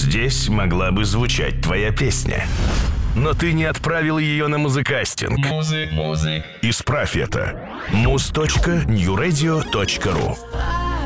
здесь могла бы звучать твоя песня. Но ты не отправил ее на музыкастинг. Исправь это. muz.newradio.ru